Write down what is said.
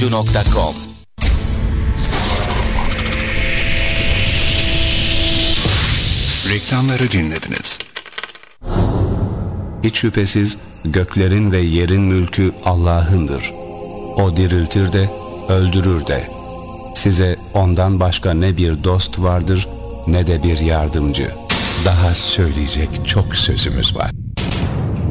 Radyo.com. Reklamları dinlediniz. Hiç şüphesiz göklerin ve yerin mülkü Allah'ındır. O diriltir de, öldürür de. Size ondan başka ne bir dost vardır, ne de bir yardımcı. Daha söyleyecek çok sözümüz var.